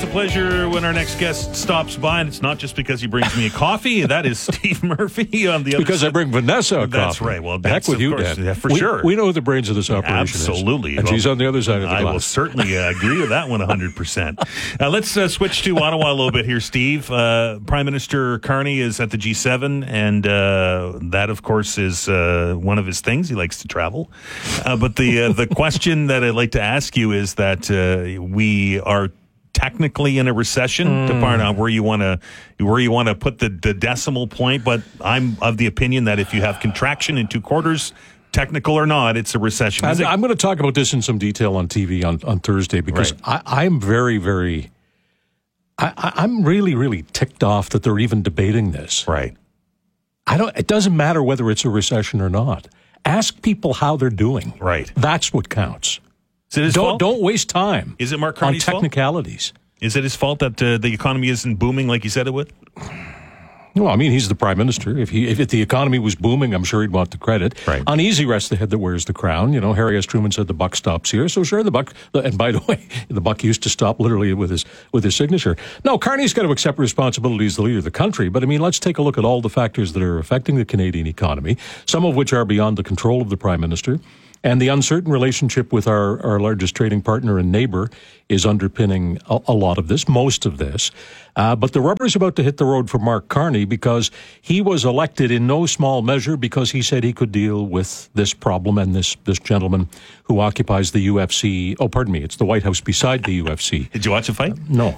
always a pleasure when our next guest stops by, and it's not just because he brings me a coffee. That is Steve Murphy on the other because side. I bring Vanessa a coffee. That's right. Well, heck with you, course, Dan. yeah, for sure. We know who the brains of this operation Absolutely. is. And she's on the other side of the glass. I will certainly agree with that one 100%. Let's switch to Ottawa a little bit here, Steve. Prime Minister Carney is at the G7, and that, of course, is one of his things. He likes to travel. But the question that I'd like to ask you is that we are technically in a recession, depending on where you want to put the decimal point. But I'm of the opinion that if you have contraction in 2 quarters, technical or not, it's a recession. I'm going to talk about this in some detail on TV on Thursday because I'm very, very. I'm really, really ticked off that they're even debating this. Right. It doesn't matter whether it's a recession or not. Ask people how they're doing. Right. That's what counts. Is it his fault? Don't waste time. Is it Mark Carney's on technicalities? Fault? Is it his fault that the economy isn't booming like he said it would? Well, I mean, he's the prime minister. If the economy was booming, I'm sure he'd want the credit. Right. On easy rest the head that wears the crown. You know, Harry S. Truman said the buck stops here. So sure, the buck. And by the way, the buck used to stop literally with his signature. No, Carney's got to accept responsibility as the leader of the country. But I mean, let's take a look at all the factors that are affecting the Canadian economy. Some of which are beyond the control of the prime minister. And the uncertain relationship with our largest trading partner and neighbor is underpinning a lot of this, most of this. But the rubber's about to hit the road for Mark Carney because he was elected in no small measure because he said he could deal with this problem and this gentleman who occupies the UFC. Oh, pardon me, it's the White House beside the UFC. Did you watch the fight? No.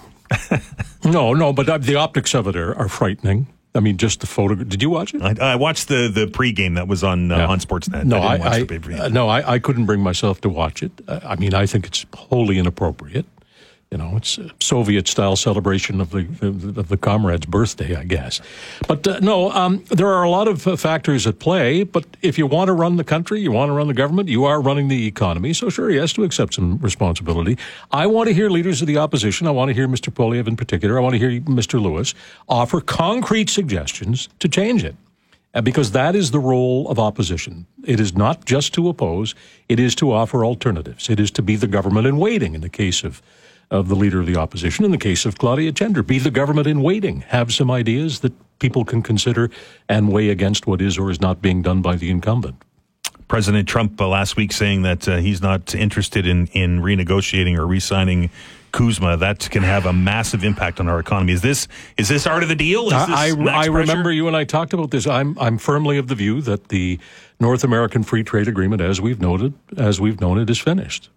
No, but the optics of it are frightening. I mean, just the photo. Did you watch it? I watched the pregame that was on Sportsnet. No, I didn't watch the pay-per-view. I couldn't bring myself to watch it. I mean, I think it's wholly inappropriate. You know, it's a Soviet-style celebration of the comrade's birthday, I guess. But there are a lot of factors at play. But if you want to run the country, you want to run the government, you are running the economy. So sure, he has to accept some responsibility. I want to hear leaders of the opposition. I want to hear Mr. Poilievre in particular. I want to hear Mr. Lewis offer concrete suggestions to change it. Because that is the role of opposition. It is not just to oppose. It is to offer alternatives. It is to be the government in waiting in the case of the leader of the opposition. In the case of Claudia Gender, be the government in waiting. Have some ideas that people can consider and weigh against what is or is not being done by the incumbent. President Trump last week saying that he's not interested in renegotiating or re-signing Kuzma. That can have a massive impact on our economy. Is this part of the deal? I remember you and I talked about this. I'm firmly of the view that the North American Free Trade Agreement, as we've known it, is finished.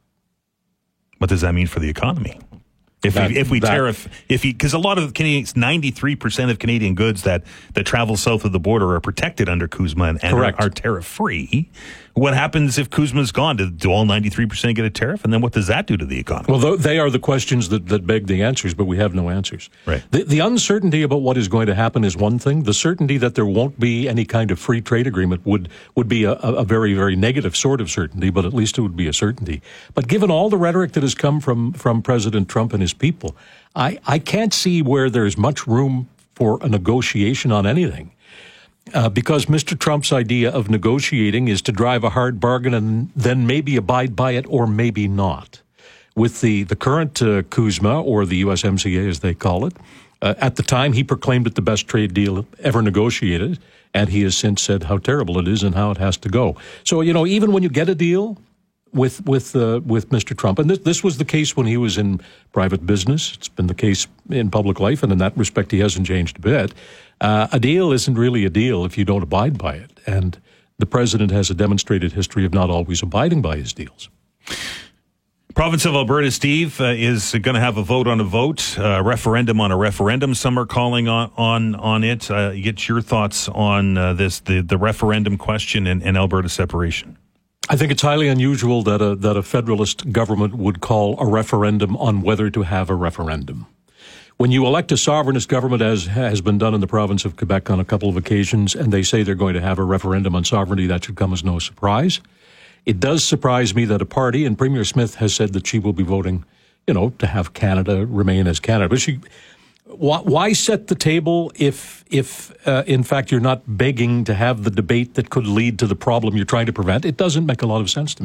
What does that mean for the economy? Because a lot of Canadians, 93% of Canadian goods that travel south of the border are protected under Kuzma and are tariff free. What happens if Kuzma's gone? Do all 93% get a tariff? And then what does that do to the economy? Well, they are the questions that beg the answers, but we have no answers. Right. The uncertainty about what is going to happen is one thing. The certainty that there won't be any kind of free trade agreement would be a very, very negative sort of certainty, but at least it would be a certainty. But given all the rhetoric that has come from President Trump and his people, I can't see where there's much room for a negotiation on anything. Because Mr. Trump's idea of negotiating is to drive a hard bargain and then maybe abide by it or maybe not. With the current Kuzma, or the USMCA as they call it, at the time he proclaimed it the best trade deal ever negotiated, and he has since said how terrible it is and how it has to go. So, you know, even when you get a deal with Mr. Trump, and this was the case when he was in private business, it's been the case in public life, and in that respect he hasn't changed a bit. A deal isn't really a deal if you don't abide by it. And the president has a demonstrated history of not always abiding by his deals. Province of Alberta, Steve, is going to have a vote on a vote, referendum on a referendum. Some are calling on it. Get your thoughts on the referendum question and Alberta separation. I think it's highly unusual that a federalist government would call a referendum on whether to have a referendum. When you elect a sovereignist government, as has been done in the province of Quebec on a couple of occasions, and they say they're going to have a referendum on sovereignty, that should come as no surprise. It does surprise me that a party, and Premier Smith has said that she will be voting, to have Canada remain as Canada. But why set the table if in fact you're not begging to have the debate that could lead to the problem you're trying to prevent? It doesn't make a lot of sense to me.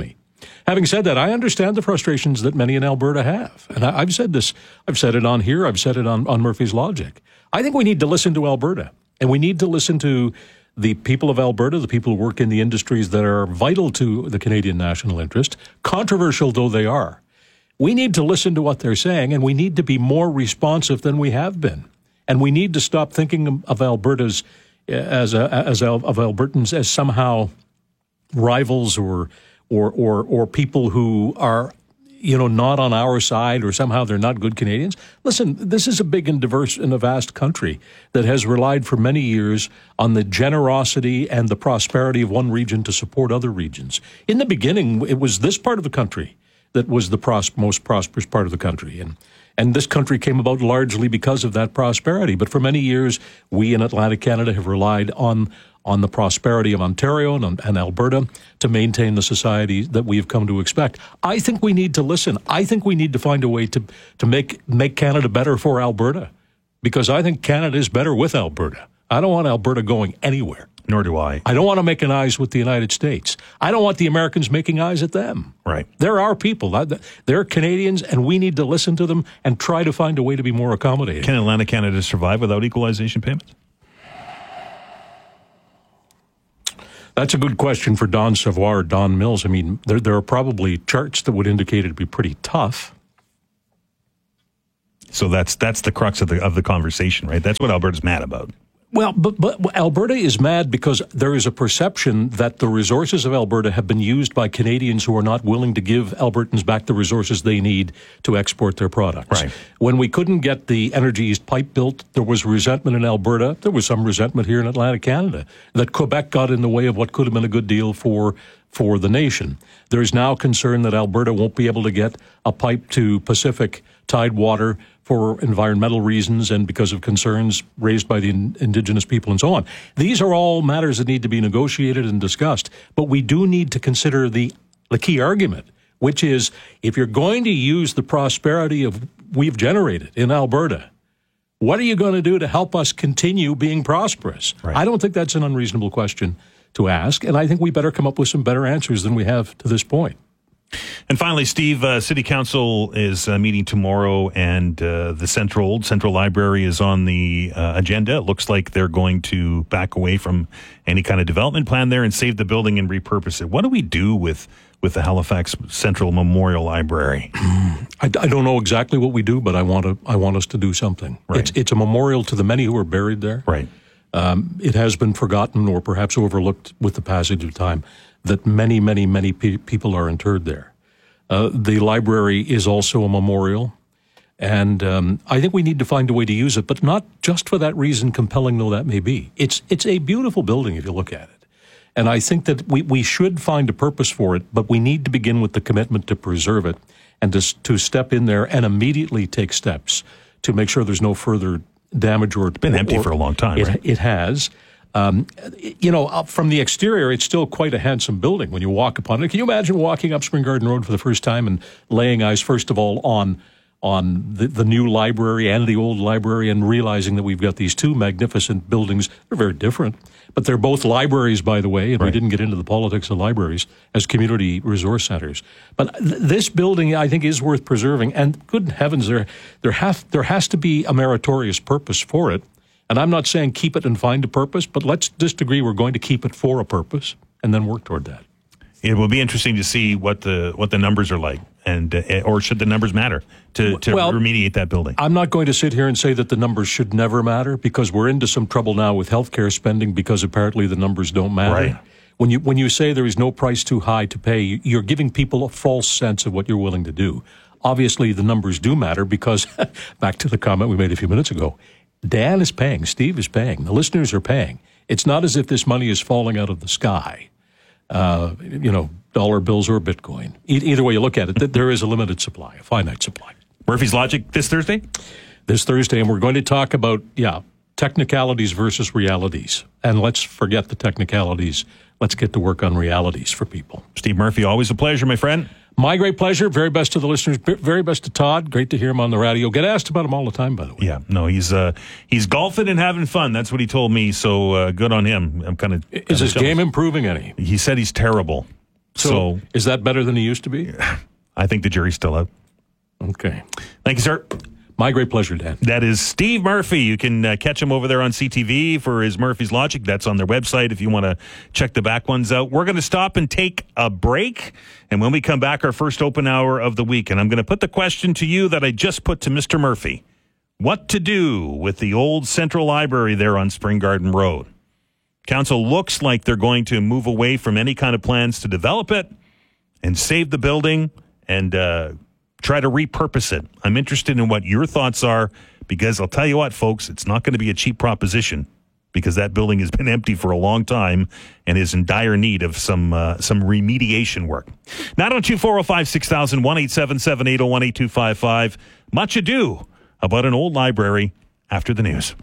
Having said that, I understand the frustrations that many in Alberta have. And I've said this. I've said it on here. I've said it on Murphy's Logic. I think we need to listen to Alberta. And we need to listen to the people of Alberta, the people who work in the industries that are vital to the Canadian national interest, controversial though they are. We need to listen to what they're saying, and we need to be more responsive than we have been. And we need to stop thinking of Albertans as somehow rivals or people who are, not on our side, or somehow they're not good Canadians. Listen, this is a big and diverse and a vast country that has relied for many years on the generosity and the prosperity of one region to support other regions. In the beginning, it was this part of the country that was the most prosperous part of the country. And this country came about largely because of that prosperity. But for many years, we in Atlantic Canada have relied on the prosperity of Ontario and Alberta to maintain the society that we have come to expect. I think we need to listen. I think we need to find a way to make Canada better for Alberta, because I think Canada is better with Alberta. I don't want Alberta going anywhere. Nor do I. I don't want to make eyes with the United States. I don't want the Americans making eyes at them. Right. They're our people. They're Canadians, and we need to listen to them and try to find a way to be more accommodating. Can Atlantic Canada survive without equalization payments? That's a good question for Don Savoie or Don Mills. I mean, there are probably charts that would indicate it'd be pretty tough. So that's the crux of the conversation, right? That's what Alberta's mad about. Well, but Alberta is mad because there is a perception that the resources of Alberta have been used by Canadians who are not willing to give Albertans back the resources they need to export their products. Right. When we couldn't get the Energy East pipe built, there was resentment in Alberta. There was some resentment here in Atlantic Canada that Quebec got in the way of what could have been a good deal for the nation. There is now concern that Alberta won't be able to get a pipe to Pacific Tidewater for environmental reasons and because of concerns raised by the Indigenous people and so on. These are all matters that need to be negotiated and discussed, but we do need to consider the key argument, which is if you're going to use the prosperity we've generated in Alberta, what are you going to do to help us continue being prosperous? Right. I don't think that's an unreasonable question to ask, and I think we better come up with some better answers than we have to this point. And finally, Steve, City Council is meeting tomorrow, and the Central Library is on the agenda. It looks like they're going to back away from any kind of development plan there and save the building and repurpose it. What do we do with the Halifax Central Memorial Library? I don't know exactly what we do, but I want us to do something. Right. It's a memorial to the many who are buried there. Right. It has been forgotten or perhaps overlooked with the passage of time that many, many, many people are interred there. The library is also a memorial, and I think we need to find a way to use it, but not just for that reason, compelling though that may be. It's a beautiful building if you look at it. And I think that we should find a purpose for it, but we need to begin with the commitment to preserve it and to step in there and immediately take steps to make sure there's no further damage or... It's been empty for a long time, right? It has. From the exterior, it's still quite a handsome building when you walk upon it. Can you imagine walking up Spring Garden Road for the first time and laying eyes, first of all, on the new library and the old library and realizing that we've got these two magnificent buildings? They're very different, but they're both libraries, by the way, and right. We didn't get into the politics of libraries as community resource centers. But this building, I think, is worth preserving, and good heavens, there has to be a meritorious purpose for it. And I'm not saying keep it and find a purpose, but let's just agree we're going to keep it for a purpose and then work toward that. It will be interesting to see what the numbers are like, and or should the numbers matter to remediate that building. I'm not going to sit here and say that the numbers should never matter, because we're into some trouble now with healthcare spending because apparently the numbers don't matter. Right. When you say there is no price too high to pay, you're giving people a false sense of what you're willing to do. Obviously, the numbers do matter because, back to the comment we made a few minutes ago, Dan is paying, Steve is paying, the listeners are paying. It's not as if this money is falling out of the sky, dollar bills or Bitcoin. Either way you look at it, there is a limited supply, a finite supply. Murphy's Logic this Thursday? This Thursday, and we're going to talk about, technicalities versus realities. And let's forget the technicalities. Let's get to work on realities for people. Steve Murphy, always a pleasure, my friend. My great pleasure. Very best to the listeners. Very best to Todd. Great to hear him on the radio. Get asked about him all the time, by the way. Yeah, no, he's golfing and having fun. That's what he told me. So good on him. I'm kind of. Is his game improving any? He said he's terrible. So is that better than he used to be? I think the jury's still out. Okay. Thank you, sir. My great pleasure, Dan. That is Steve Murphy. You can catch him over there on CTV for his Murphy's Logic. That's on their website if you want to check the back ones out. We're going to stop and take a break. And when we come back, our first open hour of the week. And I'm going to put the question to you that I just put to Mr. Murphy. What to do with the old Central Library there on Spring Garden Road? Council looks like they're going to move away from any kind of plans to develop it and save the building and try to repurpose it. I'm interested in what your thoughts are, because I'll tell you what, folks, it's not going to be a cheap proposition, because that building has been empty for a long time and is in dire need of some remediation work. 902-405-6000, 1-877-801-8255. Much ado about an old library after the news.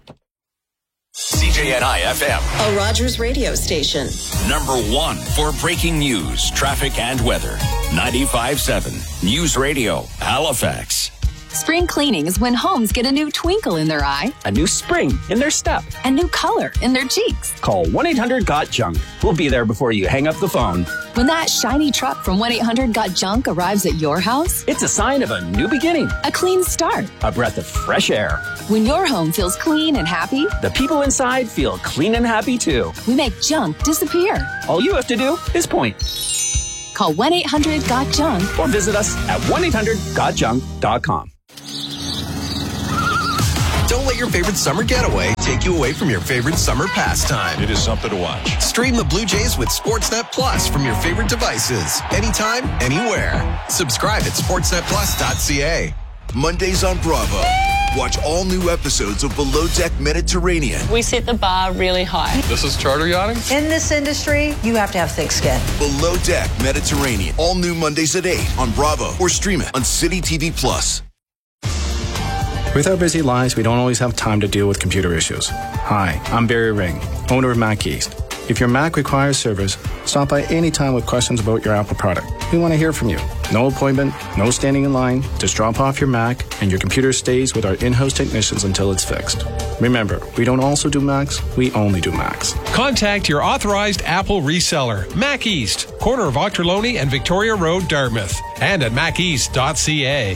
CJNI FM, a Rogers radio station. number 1 for breaking news, traffic, and weather. 95.7 News Radio, Halifax. Spring cleaning is when homes get a new twinkle in their eye, a new spring in their step, a new color in their cheeks. Call 1-800-GOT-JUNK. We'll be there before you hang up the phone. When that shiny truck from 1-800-GOT-JUNK arrives at your house, it's a sign of a new beginning, a clean start, a breath of fresh air. When your home feels clean and happy, the people inside feel clean and happy too. We make junk disappear. All you have to do is point. Call 1-800-GOT-JUNK or visit us at 1-800-GOTJUNK.com. Don't let your favorite summer getaway take you away from your favorite summer pastime. It is something to watch. Stream the Blue Jays with Sportsnet Plus from your favorite devices. Anytime, anywhere. Subscribe at sportsnetplus.ca. Mondays on Bravo. Watch all new episodes of Below Deck Mediterranean. We set the bar really high. This is charter yachting. In this industry, you have to have thick skin. Below Deck Mediterranean. All new Mondays at 8 on Bravo or stream it on City TV Plus. With our busy lives, we don't always have time to deal with computer issues. Hi, I'm Barry Ring, owner of Mac East. If your Mac requires service, stop by anytime with questions about your Apple product. We want to hear from you. No appointment, no standing in line. Just drop off your Mac and your computer stays with our in-house technicians until it's fixed. Remember, we don't also do Macs, we only do Macs. Contact your authorized Apple reseller, Mac East, corner of Ochterlony and Victoria Road, Dartmouth, and at maceast.ca.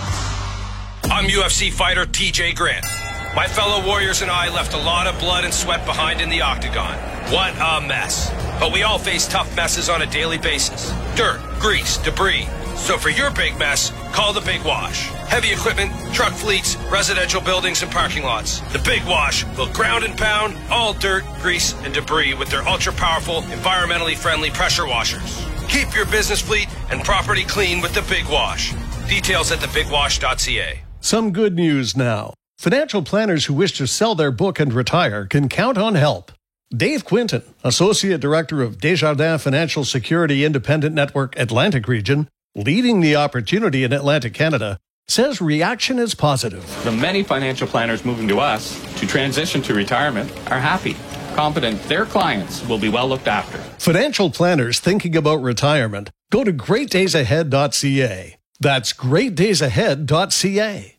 I'm UFC fighter TJ Grant. My fellow warriors and I left a lot of blood and sweat behind in the octagon. What a mess. But we all face tough messes on a daily basis. Dirt, grease, debris. So for your big mess, call the Big Wash. Heavy equipment, truck fleets, residential buildings, and parking lots. The Big Wash will ground and pound all dirt, grease, and debris with their ultra-powerful, environmentally friendly pressure washers. Keep your business fleet and property clean with the Big Wash. Details at thebigwash.ca. Some good news now. Financial planners who wish to sell their book and retire can count on help. Dave Quinton, Associate Director of Desjardins Financial Security Independent Network Atlantic Region, leading the opportunity in Atlantic Canada, says reaction is positive. The many financial planners moving to us to transition to retirement are happy, confident their clients will be well looked after. Financial planners thinking about retirement, go to greatdaysahead.ca. That's greatdaysahead.ca.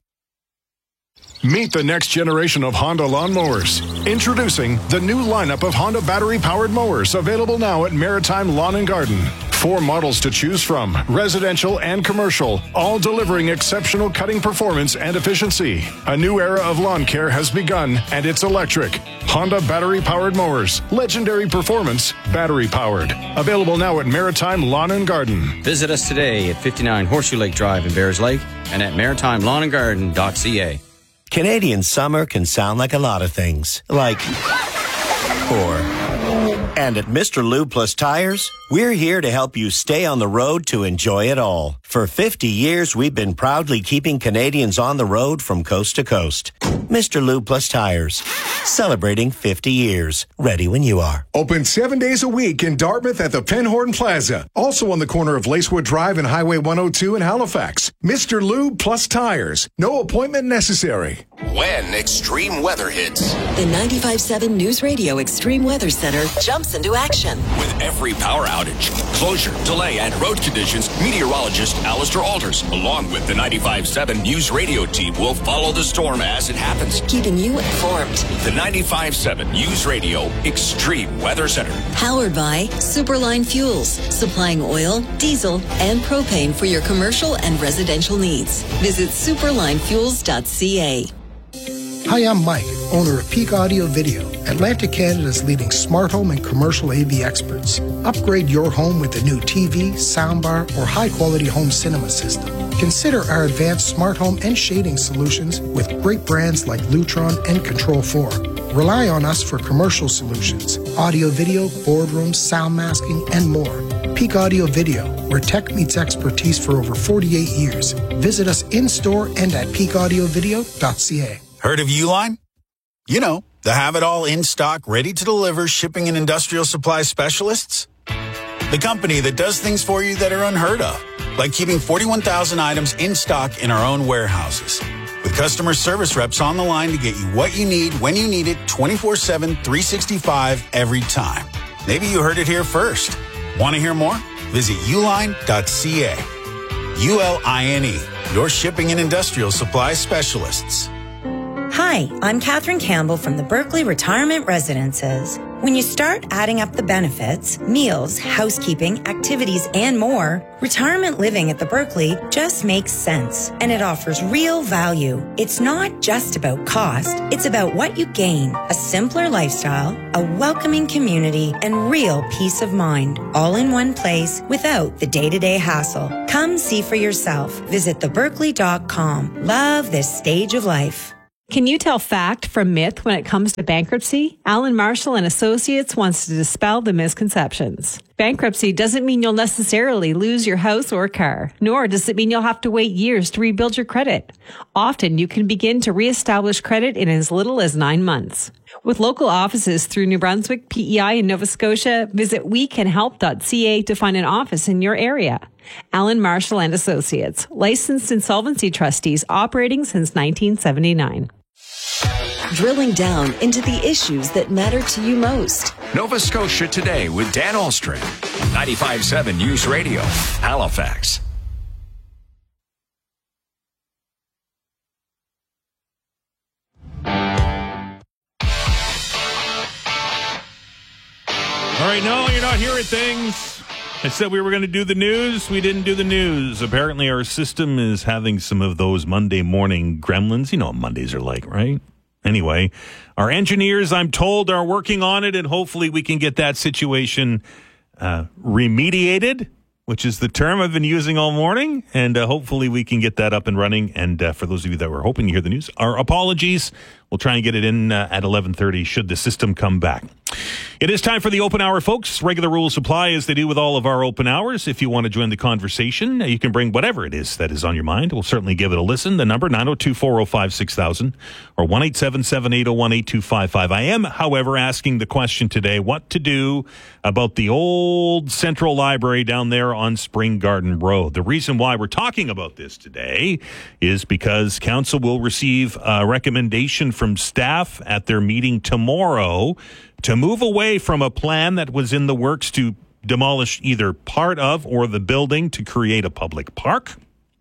Meet the next generation of Honda lawnmowers. Introducing the new lineup of Honda battery-powered mowers, available now at Maritime Lawn and Garden. 4 models to choose from, residential and commercial, all delivering exceptional cutting performance and efficiency. A new era of lawn care has begun, and it's electric. Honda battery-powered mowers. Legendary performance, battery-powered. Available now at Maritime Lawn and Garden. Visit us today at 59 Horseshoe Lake Drive in Bears Lake and at maritimelawnandgarden.ca. Canadian summer can sound like a lot of things, like And at Mr. Lube Plus Tires, we're here to help you stay on the road to enjoy it all. For 50 years, we've been proudly keeping Canadians on the road from coast to coast. Mr. Lube Plus Tires, celebrating 50 years. Ready when you are. Open 7 days a week in Dartmouth at the Penhorn Plaza. Also on the corner of Lacewood Drive and Highway 102 in Halifax. Mr. Lube Plus Tires. No appointment necessary. When extreme weather hits, the 95.7 News Radio Extreme Weather Center jumps into action. With every power outage, closure, delay, and road conditions, meteorologist Alistair Alters, along with the 95.7 News Radio team, will follow the storm as it happens. happens. keeping you informed. The 95.7 News Radio Extreme Weather Center. Powered by Superline Fuels, supplying oil, diesel, and propane for your commercial and residential needs. Visit superlinefuels.ca. Hi, I'm Mike, owner of Peak Audio Video, Atlantic Canada's leading smart home and commercial AV experts. Upgrade your home with a new TV, soundbar, or high-quality home cinema system. Consider our advanced smart home and shading solutions with great brands like Lutron and Control 4. Rely on us for commercial solutions, audio, video, boardrooms, sound masking, and more. Peak Audio Video, where tech meets expertise for over 48 years. Visit us in-store and at peakaudiovideo.ca. Heard of Uline? You know, the have-it-all in-stock, ready-to-deliver shipping and industrial supply specialists. The company that does things for you that are unheard of, like keeping 41,000 items in stock in our own warehouses. With customer service reps on the line to get you what you need when you need it 24/7, 365 every time. Maybe you heard it here first. Want to hear more? Visit uline.ca. ULINE, your shipping and industrial supply specialists. Hi, I'm Catherine Campbell from the Berkeley Retirement Residences. When you start adding up the benefits, meals, housekeeping, activities, and more, retirement living at the Berkeley just makes sense, and it offers real value. It's not just about cost, it's about what you gain: a simpler lifestyle, a welcoming community, and real peace of mind, all in one place without the day-to-day hassle. Come see for yourself. Visit theberkeley.com. Love this stage of life. Can you tell fact from myth when it comes to bankruptcy? Alan Marshall and Associates wants to dispel the misconceptions. Bankruptcy doesn't mean you'll necessarily lose your house or car, nor does it mean you'll have to wait years to rebuild your credit. Often you can begin to reestablish credit in as little as 9 months. With local offices through New Brunswick, PEI, and Nova Scotia, visit wecanhelp.ca to find an office in your area. Alan Marshall and Associates, licensed insolvency trustees operating since 1979. Drilling down into the issues that matter to you most. Nova Scotia Today with Dan Ahlstrom. 95.7 News Radio, Halifax. All right, no, you're not hearing things. I said we were going to do the news. We didn't do the news. Apparently our system is having some of those Monday morning gremlins. You know what Mondays are like, right? Anyway, our engineers, I'm told, are working on it, and hopefully we can get that situation remediated, which is the term I've been using all morning, and hopefully we can get that up and running. And for those of you that were hoping to hear the news, our apologies. We'll try and get it in at 11:30 should the system come back. It is time for the open hour, folks. Regular rules apply as they do with all of our open hours. If you want to join the conversation, you can bring whatever it is that is on your mind. We'll certainly give it a listen. The number, 902-405-6000 or 1-877-801-8255. I am, however, asking the question today, what to do about the old Central Library down there on Spring Garden Road. The reason why we're talking about this today is because council will receive a recommendation from staff at their meeting tomorrow to move away from a plan that was in the works to demolish either part of or the building to create a public park.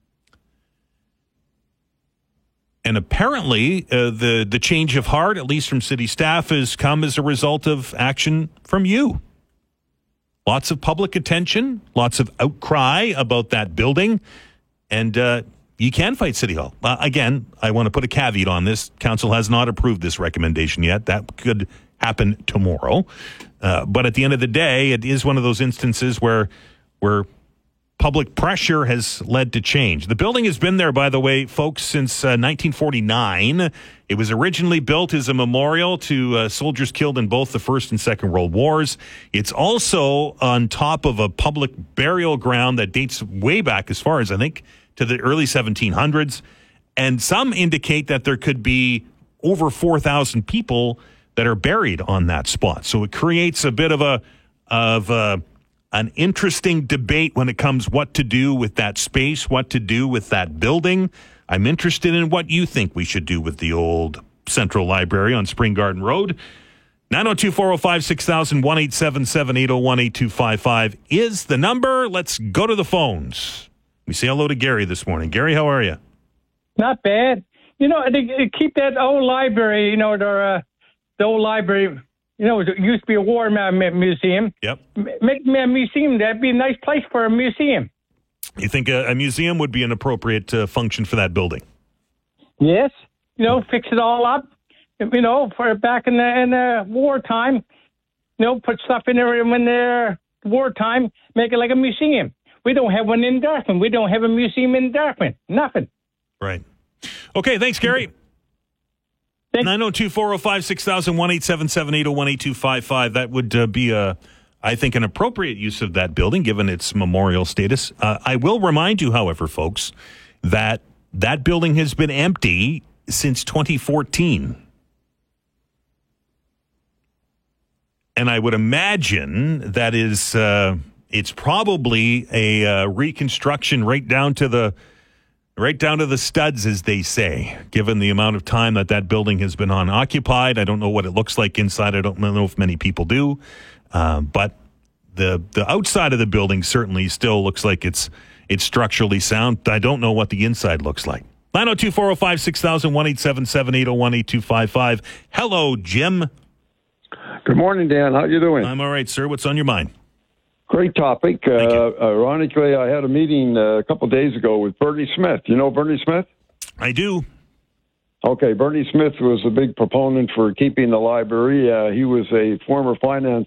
And apparently, the change of heart, at least from city staff, has come as a result of action from you. Lots of public attention, lots of outcry about that building, and you can fight City Hall. Again, I want to put a caveat on this. Council has not approved this recommendation yet. That could happen tomorrow. But at the end of the day, it is one of those instances where public pressure has led to change. The building has been there, by the way, folks, since 1949. It was originally built as a memorial to soldiers killed in both the First and Second World Wars. It's also on top of a public burial ground that dates way back, as far as I think, to the early 1700s. And some indicate that there could be over 4,000 people that are buried on that spot. So it creates a bit of an interesting debate when it comes what to do with that space, what to do with that building. I'm interested in what you think we should do with the old Central Library on Spring Garden Road. 902-405-6000, 1-877-801-8255 is the number. Let's go to the phones. We say hello to Gary this morning. Gary, how are you? Not bad. they keep that old library, the old library, it used to be a war museum. Yep. Make me a museum. That'd be a nice place for a museum. You think a museum would be an appropriate function for that building? Yes. Fix it all up, for back in the wartime. Put stuff in there when the wartime, make it like a museum. We don't have one in Dartmouth. We don't have a museum in Dartmouth. Nothing. Right. Okay, thanks, Gary. 902-405-6000, 1-877-801-8255. That would be, I think, an appropriate use of that building, given its memorial status. I will remind you, however, folks, that building has been empty since 2014. And I would imagine that is it's probably a reconstruction right down to the studs, as they say, given the amount of time that building has been unoccupied. I don't know what it looks like inside. I don't know if many people do. But the outside of the building certainly still looks like it's structurally sound. I don't know what the inside looks like. 902-405-6000, 1-877-801-8255. Hello, Jim. Good morning, Dan. How you doing? I'm all right, sir. What's on your mind? Great topic. Ironically, I had a meeting a couple of days ago with Bernie Smith. You know Bernie Smith? I do. Okay, Bernie Smith was a big proponent for keeping the library. He was a former finance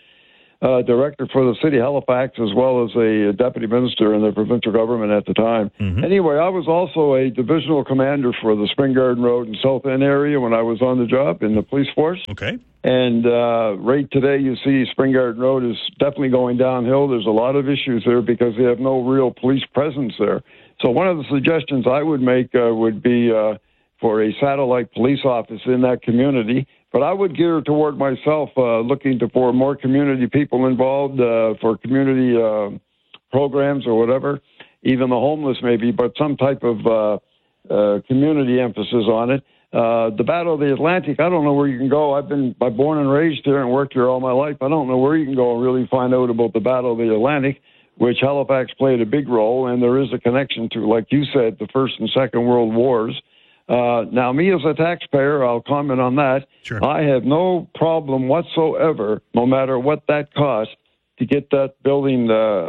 director for the city of Halifax, as well as a deputy minister in the provincial government at the time. Mm-hmm. Anyway, I was also a divisional commander for the Spring Garden Road and South End area when I was on the job in the police force. Okay. And right today, you see Spring Garden Road is definitely going downhill. There's a lot of issues there because they have no real police presence there. So one of the suggestions I would make would be for a satellite police office in that community. But I would gear toward myself looking for more community people involved for community programs or whatever, even the homeless maybe, but some type of community emphasis on it. The Battle of the Atlantic, I don't know where you can go. I've born and raised here and worked here all my life. I don't know where you can go and really find out about the Battle of the Atlantic, which Halifax played a big role, and there is a connection to, like you said, the First and Second World Wars. Now, me as a taxpayer, I'll comment on that. Sure. I have no problem whatsoever, no matter what that costs, to get that building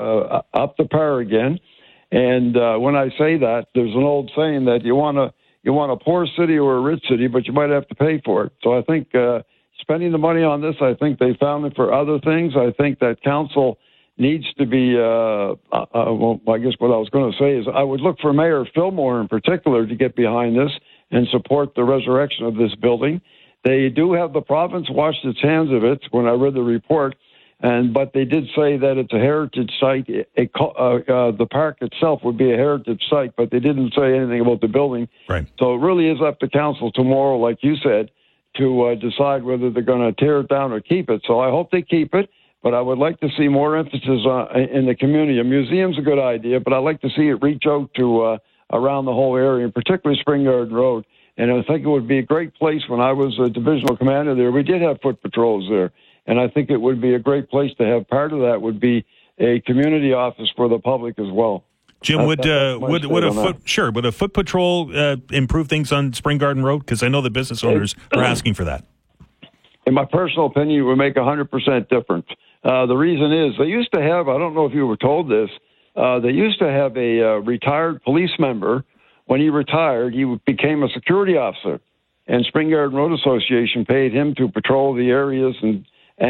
up to par again. And when I say that, there's an old saying that you want a poor city or a rich city, but you might have to pay for it. So I think spending the money on this, I think they found it for other things. I think that council needs to be, well, I guess what I was going to say is I would look for Mayor Fillmore in particular to get behind this and support the resurrection of this building. They do have the province washed its hands of it when I read the report, but they did say that it's a heritage site. The park itself would be a heritage site, but they didn't say anything about the building. Right. So it really is up to council tomorrow, like you said, to decide whether they're going to tear it down or keep it. So I hope they keep it, but I would like to see more emphasis in the community. A museum's a good idea, but I'd like to see it reach out to around the whole area, and particularly Spring Garden Road. And I think it would be a great place. When I was a divisional commander there, we did have foot patrols there. And I think it would be a great place to have. Part of that would be a community office for the public as well. Jim, would a foot patrol improve things on Spring Garden Road? Because I know the business owners are asking for that. In my personal opinion, it would make 100% difference. The reason is they used to have, I don't know if you were told this, they used to have a retired police member. When he retired, he became a security officer. And Spring Garden Road Association paid him to patrol the areas and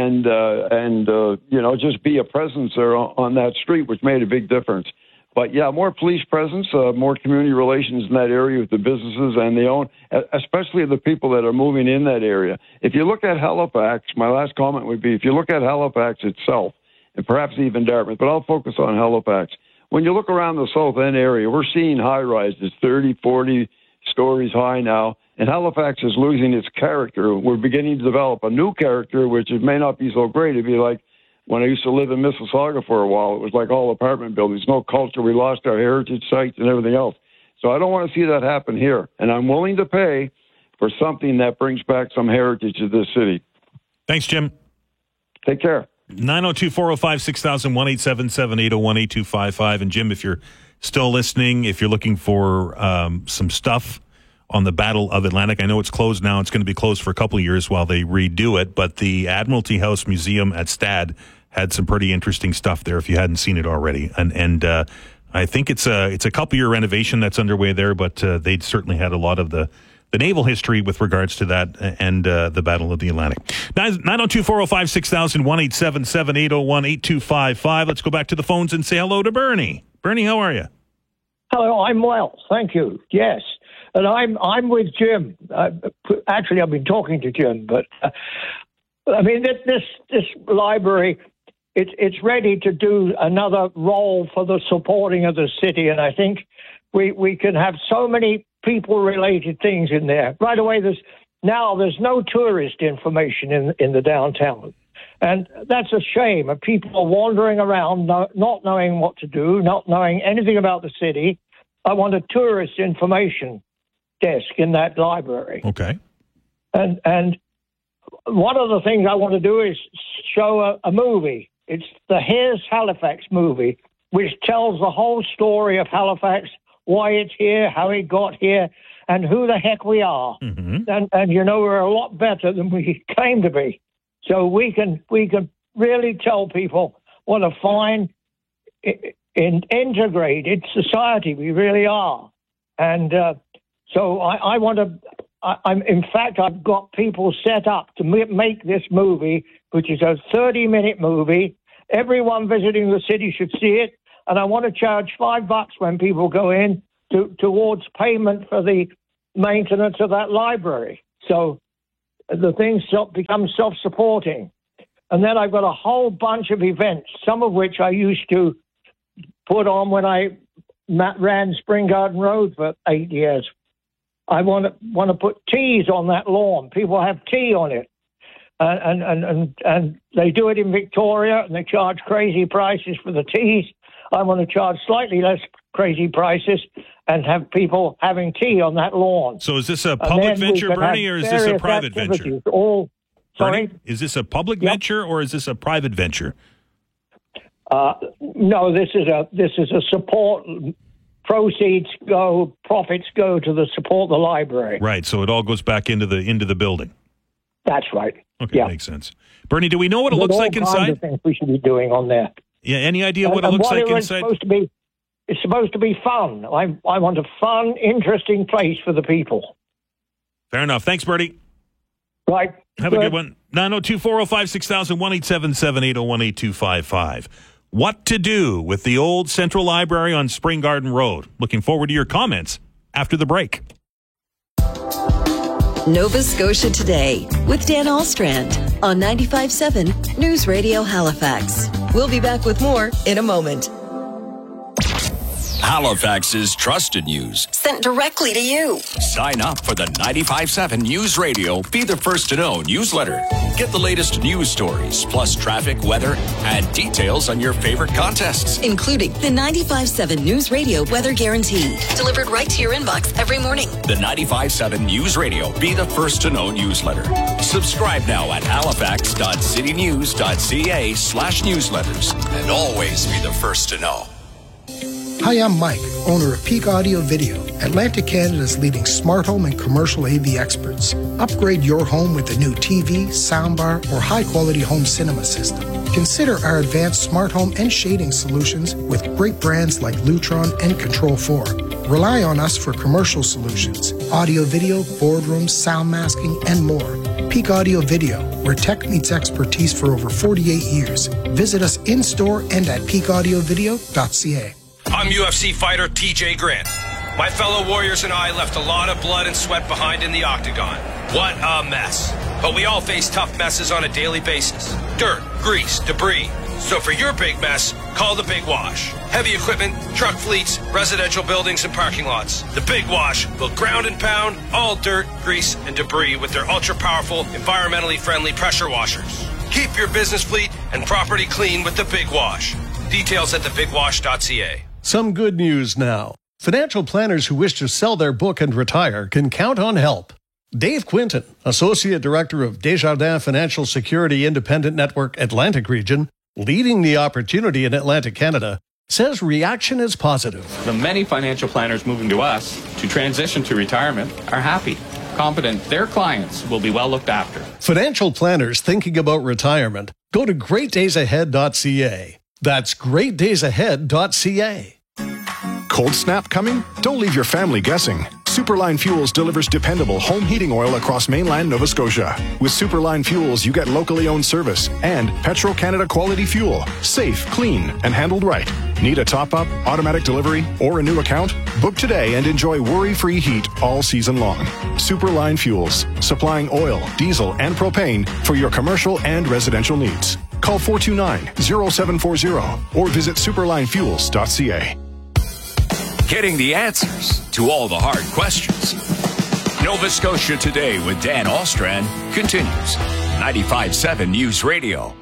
just be a presence there on that street, which made a big difference. But yeah, more police presence, more community relations in that area with the businesses and especially the people that are moving in that area. If you look at Halifax, my last comment would be, if you look at Halifax itself, and perhaps even Dartmouth, but I'll focus on Halifax. When you look around the South End area, we're seeing high rises, 30, 40 stories high now. And Halifax is losing its character. We're beginning to develop a new character, which it may not be so great. It'd be like when I used to live in Mississauga for a while. It was like all apartment buildings, no culture. We lost our heritage sites and everything else. So I don't want to see that happen here. And I'm willing to pay for something that brings back some heritage to this city. Thanks, Jim. Take care. 902-405-6000, 1-877-801-8255. And Jim, if you're still listening, if you're looking for some stuff on the Battle of Atlantic. I know it's closed now. It's going to be closed for a couple of years while they redo it, but the Admiralty House Museum at Stad had some pretty interesting stuff there if you hadn't seen it already. And I think it's a couple-year renovation that's underway there, but they certainly had a lot of the naval history with regards to that and the Battle of the Atlantic. 902-405-6000, 1-877-801-8255. Let's go back to the phones and say hello to Bernie. Bernie, how are you? Hello, I'm well, thank you. Yes, and I'm with Jim. Actually, I've been talking to Jim, but I mean this library, it's ready to do another role for the supporting of the city, and I think we can have so many people-related things in there. Right away, there's no tourist information in the downtown. And that's a shame. People are wandering around, not knowing what to do, not knowing anything about the city. I want a tourist information desk in that library. Okay. And one of the things I want to do is show a movie. It's the Here's Halifax movie, which tells the whole story of Halifax, why it's here, how it got here, and who the heck we are. Mm-hmm. And we're a lot better than we claim to be. So we can really tell people what a fine, integrated society we really are. And so I want to. In fact, I've got people set up to make this movie, which is a 30-minute movie. Everyone visiting the city should see it, and I want to charge $5 when people go in towards payment for the maintenance of that library. So the thing becomes self-supporting. And then I've got a whole bunch of events, some of which I used to put on when I ran Spring Garden Road for 8 years. I want to put teas on that lawn. People have tea on it. And they do it in Victoria, and they charge crazy prices for the teas. I want to charge slightly less crazy prices and have people having tea on that lawn. So is this a public venture, Bernie, or is this a private venture? Sorry? Bernie, is this a public venture or is this a private venture? No, this is a support. Profits go to the support the library. Right, so it all goes back into the building. That's right. Okay, yeah. Makes sense. Bernie, do we know what it looks like inside? All kinds of things we should be doing on there. Yeah, any idea what it looks like inside? It's supposed to be fun. I want a fun, interesting place for the people. Fair enough. Thanks, Bertie. Right. Have a good one. 902-405-6000, 1-877-801-8255. What to do with the old Central Library on Spring Garden Road? Looking forward to your comments after the break. Nova Scotia Today with Dan Allstrand on 95.7 News Radio Halifax. We'll be back with more in a moment. Halifax's trusted news. Sent directly to you. Sign up for the 95.7 News Radio Be the First to Know newsletter. Get the latest news stories, plus traffic, weather, and details on your favorite contests. Including the 95.7 News Radio Weather Guarantee. Delivered right to your inbox every morning. The 95.7 News Radio Be the First to Know newsletter. Subscribe now at halifax.citynews.ca/newsletters. And always be the first to know. Hi, I'm Mike, owner of Peak Audio Video, Atlantic Canada's leading smart home and commercial AV experts. Upgrade your home with a new TV, soundbar, or high-quality home cinema system. Consider our advanced smart home and shading solutions with great brands like Lutron and Control4. Rely on us for commercial solutions, audio video, boardrooms, sound masking, and more. Peak Audio Video, where tech meets expertise for over 48 years. Visit us in-store and at peakaudiovideo.ca. I'm UFC fighter TJ Grant. My fellow warriors and I left a lot of blood and sweat behind in the octagon. What a mess. But we all face tough messes on a daily basis. Dirt, grease, debris. So for your big mess, call the Big Wash. Heavy equipment, truck fleets, residential buildings, and parking lots. The Big Wash will ground and pound all dirt, grease, and debris with their ultra-powerful, environmentally friendly pressure washers. Keep your business fleet and property clean with the Big Wash. Details at thebigwash.ca. Some good news now. Financial planners who wish to sell their book and retire can count on help. Dave Quinton, Associate Director of Desjardins Financial Security Independent Network Atlantic Region, leading the opportunity in Atlantic Canada, says reaction is positive. The many financial planners moving to us to transition to retirement are happy, confident their clients will be well looked after. Financial planners thinking about retirement, go to greatdaysahead.ca. That's greatdaysahead.ca. Cold snap coming? Don't leave your family guessing. Superline Fuels delivers dependable home heating oil across mainland Nova Scotia. With Superline Fuels, you get locally owned service and Petro-Canada quality fuel. Safe, clean, and handled right. Need a top-up, automatic delivery, or a new account? Book today and enjoy worry-free heat all season long. Superline Fuels, supplying oil, diesel, and propane for your commercial and residential needs. Call 429-0740 or visit superlinefuels.ca. Getting the answers to all the hard questions. Nova Scotia Today with Dan Ostrand continues. 95.7 News Radio.